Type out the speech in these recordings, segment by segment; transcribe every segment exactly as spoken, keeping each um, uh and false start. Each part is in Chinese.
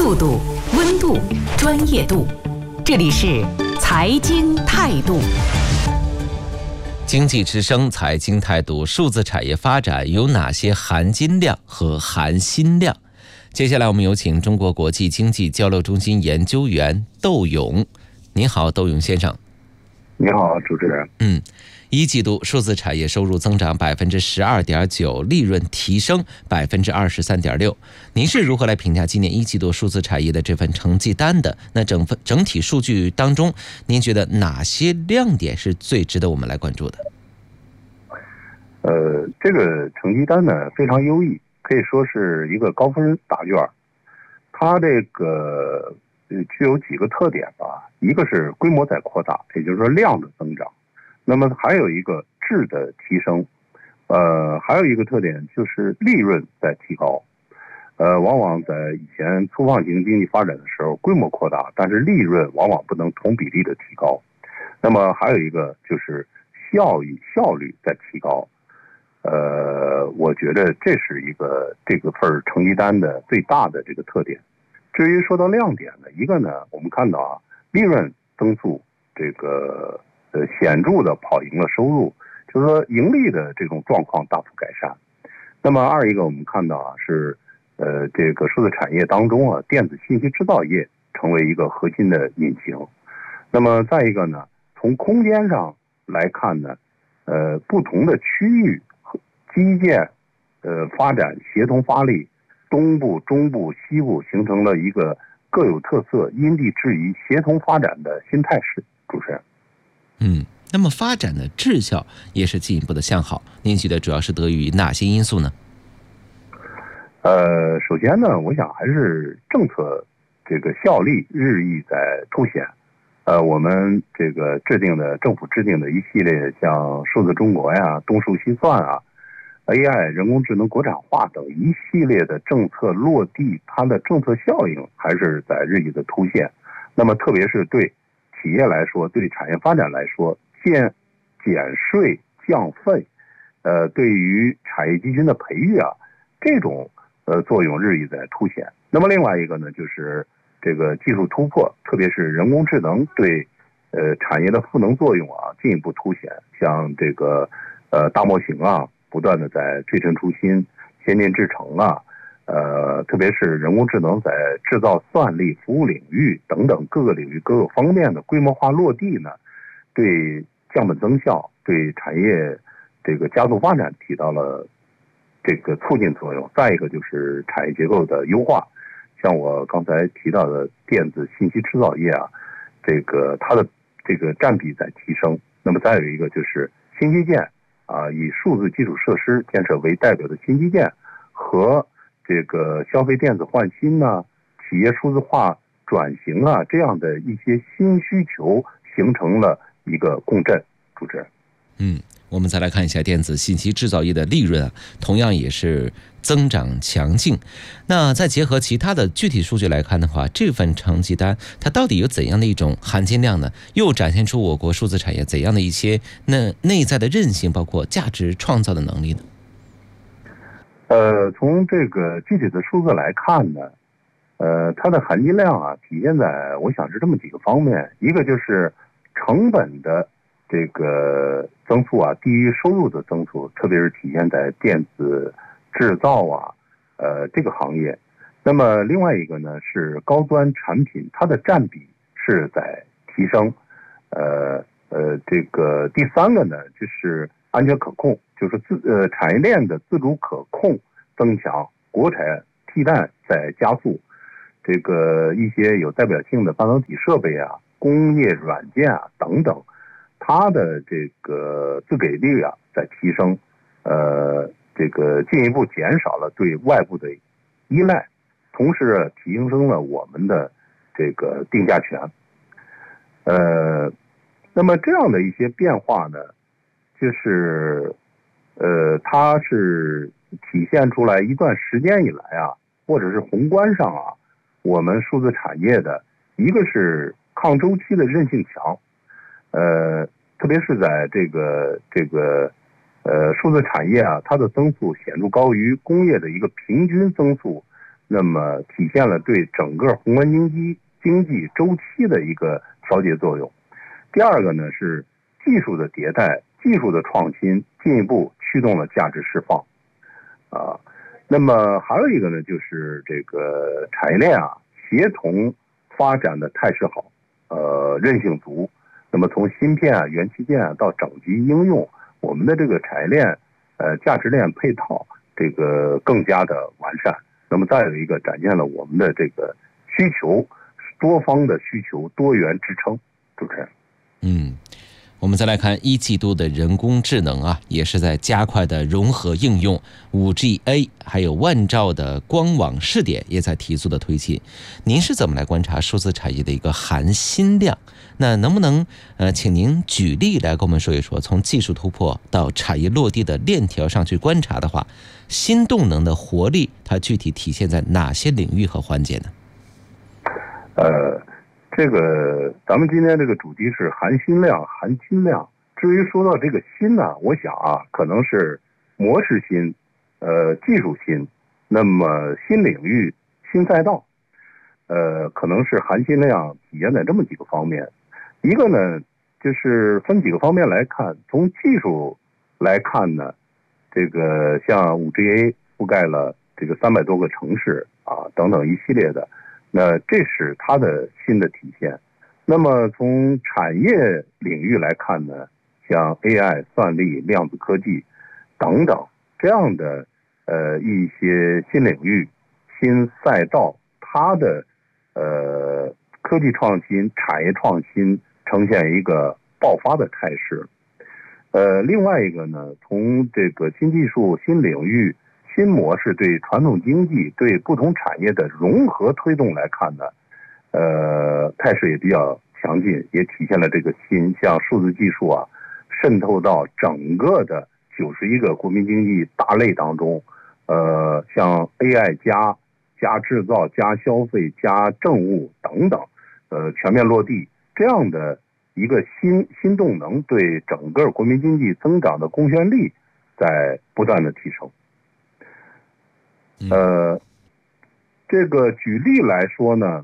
速度、温度、专业度。这里是财经态度。 经济之声财经态度，数字产业发展有哪些含金量和含心量？接下来我们有请中国国际经济交流中心研究员窦勇。您好，窦勇先生。 你好，主持人。 嗯，一季度数字产业收入增长百分之十二点九，利润提升百分之二十三点六。您是如何来评价今年一季度数字产业的这份成绩单的？那整份整体数据当中，您觉得哪些亮点是最值得我们来关注的？ 呃，这个成绩单呢非常优异，可以说是一个高分答卷。它这个具有几个特点吧，一个是规模在扩大，也就是说量的增长。那么还有一个质的提升，呃，还有一个特点就是利润在提高。呃，往往在以前粗放型经济发展的时候，规模扩大，但是利润往往不能同比例的提高。那么还有一个就是效益效率在提高。呃，我觉得这是一个这个份成绩单的最大的这个特点。至于说到亮点呢，一个呢，我们看到啊，利润增速这个呃显著的跑赢了收入，就是说盈利的这种状况大幅改善。那么二一个我们看到啊，是呃这个数字产业当中啊，电子信息制造业成为一个核心的引擎。那么再一个呢，从空间上来看呢，呃不同的区域基建呃发展协同发力，东部、中部、西部形成了一个各有特色、因地制宜、协同发展的新态势。主持人， 嗯，那么发展的质效也是进一步的向好，您觉得主要是得益于哪些因素呢？ 呃，首先呢，我想还是政策这个效力日益在凸显。呃，我们这个制定的政府制定的一系列像数字中国呀、东数西算啊、A I 人工智能国产化等一系列的政策落地，它的政策效应还是在日益的凸显。那么特别是对企业来说，对产业发展来说，减减税降费，呃，对于产业基金的培育啊，这种呃作用日益在凸显。那么另外一个呢，就是这个技术突破，特别是人工智能对呃产业的赋能作用啊，进一步凸显。像这个呃大模型啊，不断的在推陈出新，先进制程啊，呃，特别是人工智能在制造算力、服务领域等等各个领域各个方面的规模化落地呢，对降本增效、对产业这个加速发展起到了这个促进作用。再一个就是产业结构的优化，像我刚才提到的电子信息制造业啊，这个它的这个占比在提升。那么再有一个就是新基建啊，以数字基础设施建设为代表的新基建和这个消费电子换新呢、啊、企业数字化转型啊，这样的一些新需求形成了一个共振。主持人， 嗯，我们再来看一下电子信息制造业的利润啊，同样也是增长强劲。那再结合其他的具体数据来看的话，这份成绩单它到底有怎样的一种含金量呢？又展现出我国数字产业怎样的一些那内在的韧性，包括价值创造的能力呢？ 呃，从这个具体的数字来看呢，呃，它的含金量啊，体现在我想是这么几个方面。一个就是成本的这个增速啊，低于收入的增速，特别是体现在电子制造啊，呃，这个行业。那么另外一个呢是高端产品，它的占比是在提升。呃呃，这个第三个呢就是安全可控，就是自呃产业链的自主可控增强，国产替代在加速。这个一些有代表性的半导体设备啊、工业软件啊等等，它的这个自给率啊在提升，呃，这个进一步减少了对外部的依赖，同时提升了我们的这个定价权。呃，那么这样的一些变化呢，就是呃，它是体现出来一段时间以来啊，或者是宏观上啊，我们数字产业的一个是抗周期的韧性强，呃，特别是在这个这个呃数字产业啊，它的增速显著高于工业的一个平均增速。 那么体现了对整个宏观经济经济周期的一个调节作用。第二个呢是技术的迭代、技术的创新，进一步驱动了价值释放。啊，那么还有一个呢，就是这个产业链啊，协同发展的态势好，呃，韧性足。那么从芯片啊、元器件啊到整机应用，我们的这个产业链、呃价值链配套，这个更加的完善。那么再有一个，展现了我们的这个需求多方的需求多元支撑。主持人， 嗯。我们再来看一季度的人工智能啊，也是在加快的融合应用 五 G A， 还有万兆的光网试点也在提速的推进。您是怎么来观察数字产业的一个含新量？那能不能呃，请您举例来跟我们说一说，从技术突破到产业落地的链条上去观察的话，新动能的活力它具体体现在哪些领域和环节呢？ 呃。这个咱们今天这个主题是含新量、含金量。至于说到这个新呢，我想啊，可能是模式新，呃，技术新，那么新领域、新赛道，呃，可能是含新量体现在这么几个方面。一个呢，就是分几个方面来看。从技术来看呢，这个像 五 G A 覆盖了这个三百多个城市啊，等等一系列的。那这是它的新的体现。那么从产业领域来看呢，像 A I、算力、量子科技等等这样的呃一些新领域、新赛道，它的呃科技创新、产业创新呈现一个爆发的态势。呃，另外一个呢，从这个新技术、新领域、新模式对传统经济、对不同产业的融合推动来看呢，呃，态势也比较强劲，也体现了这个新，像数字技术啊，渗透到整个的九十一个国民经济大类当中，呃，像 A I 加加制造、加消费、加政务等等，呃，全面落地，这样的一个新新动能对整个国民经济增长的贡献力在不断的提升。呃，这个举例来说呢，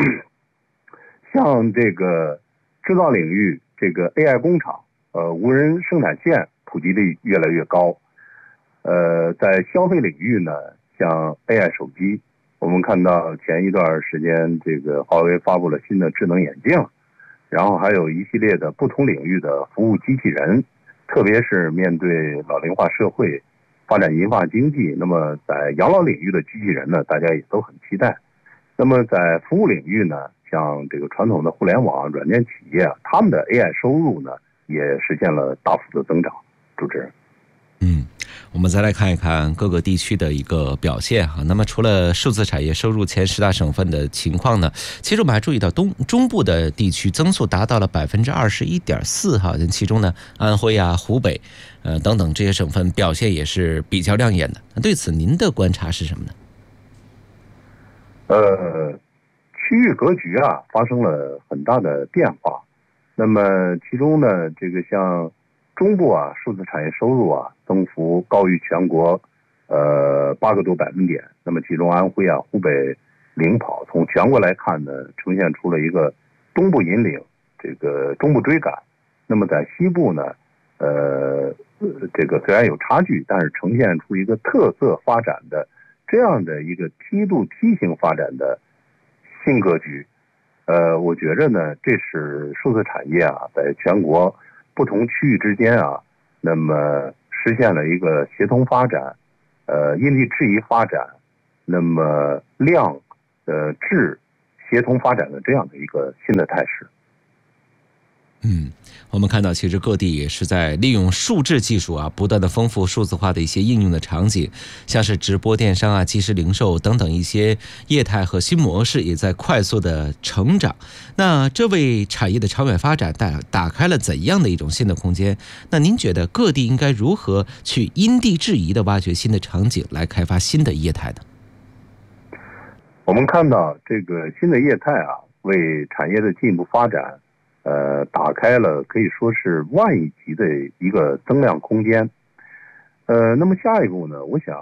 像这个制造领域，这个 A I 工厂，呃，无人生产线普及率越来越高。呃，在消费领域呢，像 A I 手机，我们看到前一段时间，这个华为发布了新的智能眼镜，然后还有一系列的不同领域的服务机器人，特别是面对老龄化社会。发展银发经济，那么在养老领域的机器人呢，大家也都很期待。那么在服务领域呢，像这个传统的互联网软件企业啊，他们的 A I 收入呢，也实现了大幅的增长。主持人， 嗯，我们再来看一看各个地区的一个表现哈。那么除了数字产业收入前十大省份的情况呢，其实我们还注意到东中部的地区增速达到了百分之二十一点四哈，其中呢，安徽啊、湖北，呃等等这些省份表现也是比较亮眼的。对此您的观察是什么呢？ 呃，区域格局啊发生了很大的变化。那么其中呢，这个像中部啊，数字产业收入啊，增幅高于全国，呃，八个多百分点。那么其中安徽啊、湖北领跑。从全国来看呢，呈现出了一个东部引领，这个中部追赶。那么在西部呢，呃，这个虽然有差距，但是呈现出一个特色发展的这样的一个梯度梯形发展的新格局。呃，我觉着呢，这是数字产业啊，在全国不同区域之间啊，那么实现了一个协同发展，呃，因地制宜发展，那么量、呃质协同发展的这样的一个新的态势。 嗯，我们看到其实各地也是在利用数字技术啊，不断的丰富数字化的一些应用的场景，像是直播电商啊、即时零售等等一些业态和新模式也在快速的成长。那这为产业的长远发展打打开了怎样的一种新的空间？那您觉得各地应该如何去因地制宜的挖掘新的场景，来开发新的业态呢？ 我们看到这个新的业态啊，为产业的进一步发展呃，打开了可以说是万亿级的一个增量空间。呃，那么下一步呢，我想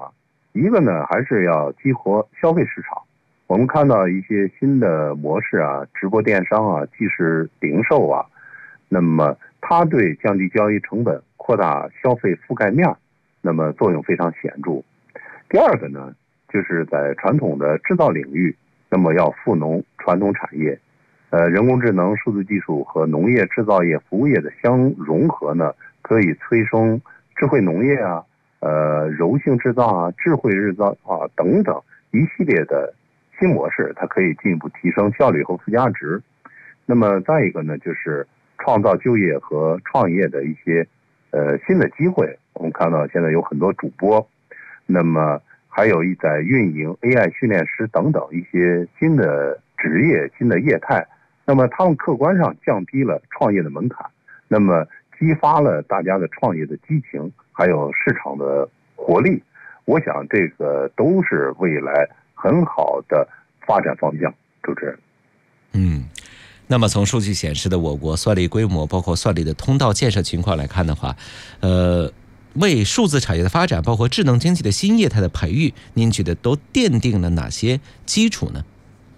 一个呢还是要激活消费市场。我们看到一些新的模式啊，直播电商啊，即时零售啊，那么它对降低交易成本、扩大消费覆盖面，那么作用非常显著。第二个呢，就是在传统的制造领域，那么要富农传统产业，呃，人工智能、数字技术和农业、制造业、服务业的相融合呢，可以催生智慧农业啊，呃，柔性制造啊，智慧制造啊等等一系列的新模式，它可以进一步提升效率和附加值。那么再一个呢，就是创造就业和创业的一些呃新的机会。我们看到现在有很多主播，那么还有一在运营 A I 训练师等等一些新的职业、新的业态。那么他们客观上降低了创业的门槛，那么激发了大家的创业的激情，还有市场的活力。我想这个都是未来很好的发展方向。主持人， 嗯，那么从数据显示的我国算力规模，包括算力的通道建设情况来看的话，呃，为数字产业的发展，包括智能经济的新业态的培育，您觉得都奠定了哪些基础呢？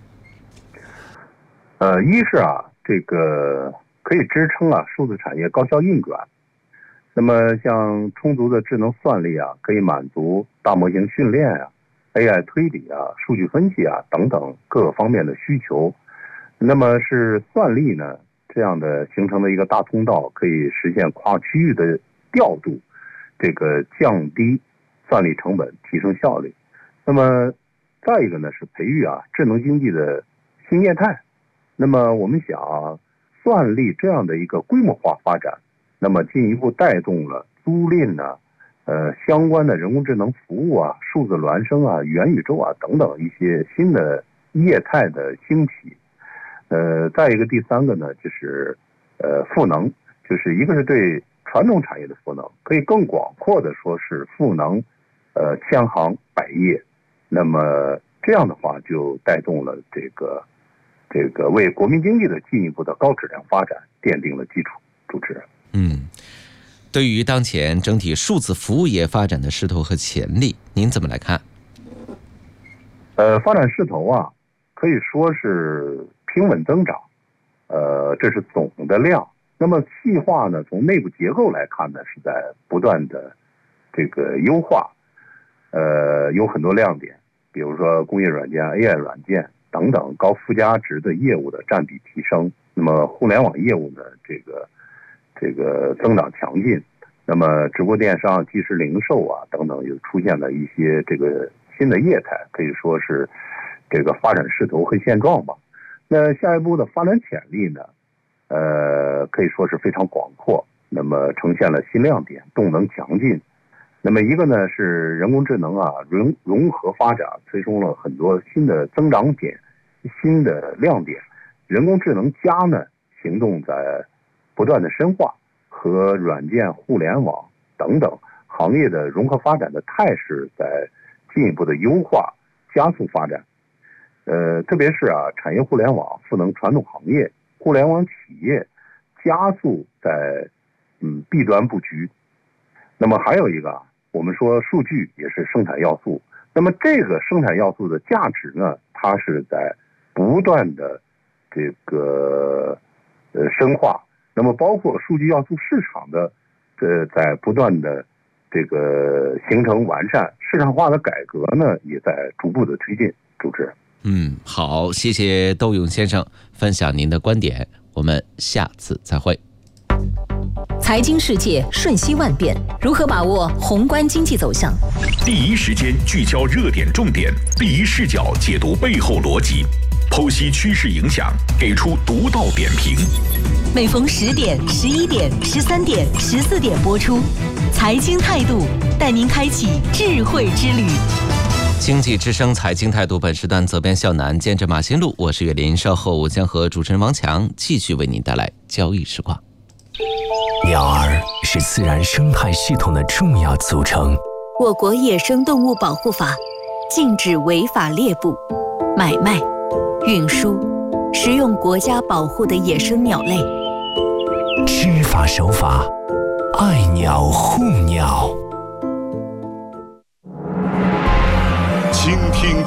呃，一是啊，这个可以支撑啊数字产业高效运转。那么像充足的智能算力啊，可以满足大模型训练啊、A I 推理啊、数据分析啊等等各个方面的需求。那么是算力呢这样的形成的一个大通道，可以实现跨区域的调度，这个降低算力成本，提升效率。那么再一个呢是培育啊智能经济的新业态。那么我们想啊，算力这样的一个规模化发展，那么进一步带动了租赁呢，呃相关的人工智能服务啊、数字孪生啊、元宇宙啊等等一些新的业态的兴起。呃，再一个第三个呢，就是呃赋能，就是一个是对传统产业的赋能，可以更广阔的说是赋能呃千行百业。那么这样的话就带动了这个这个为国民经济的进一步的高质量发展奠定了基础。主持人， 嗯，对于当前整体数字服务业发展的势头和潜力，您怎么来看？ 呃，发展势头啊，可以说是平稳增长，呃，这是总的量。那么细化呢，从内部结构来看呢，是在不断的这个优化，呃，有很多亮点，比如说工业软件、A I 软件等等高附加值的业务的占比提升。那么互联网业务呢，这个这个增长强劲。那么直播电商、即时零售啊等等，又出现了一些这个新的业态，可以说是这个发展势头和现状吧。那下一步的发展潜力呢，呃，可以说是非常广阔。那么呈现了新亮点，动能强劲。那么一个呢是人工智能啊融融合发展，催生了很多新的增长点、新的亮点。人工智能加呢行动在不断的深化，和软件、互联网等等行业的融合发展的态势在进一步的优化、加速发展。呃，特别是啊，产业互联网赋能传统行业，互联网企业加速在嗯 B 端布局。那么还有一个啊，我们说数据也是生产要素。那么这个生产要素的价值呢，它是在不断的这个呃深化。那么包括数据要素市场的呃在不断的这个形成完善，市场化的改革呢也在逐步的推进。主持人， 嗯，好，谢谢窦勇先生分享您的观点，我们下次再会。 财经世界瞬息万变，如何把握宏观经济走向？ 第一时间聚焦热点重点，第一视角解读背后逻辑，剖析趋势影响，给出独到点评。 每逢十点、十一点、十三点、十四点播出，财经态度带您开启智慧之旅。 经济之声财经态度本时段责编向南，监制马新路，我是岳林。稍后我将和主持人王强继续为您带来交易时光。 鸟儿是自然生态系统的重要组成。 我国野生动物保护法禁止违法猎捕、买卖、运输、食用国家保护的野生鸟类。 知法守法，爱鸟护鸟。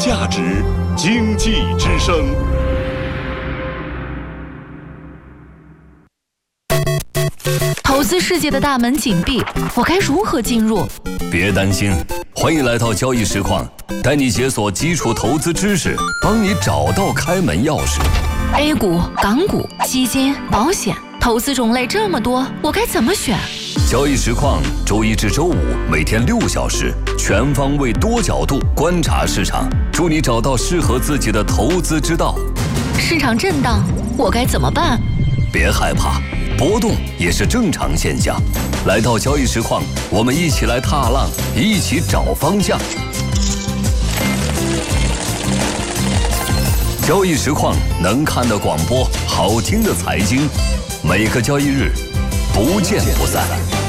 价值，经济之声。 投资世界的大门紧闭，我该如何进入？ 别担心，欢迎来到交易实况，带你解锁基础投资知识，帮你找到开门钥匙。 A 股、港股、基金、保险，投资种类这么多，我该怎么选？ 交易实况，周一至周五每天六小时，全方位多角度观察市场，助你找到适合自己的投资之道。 市场震荡，我该怎么办？ 别害怕，波动也是正常现象。来到交易实况，我们一起来踏浪，一起找方向。交易实况能看的广播，好听的财经，每个交易日不见不散。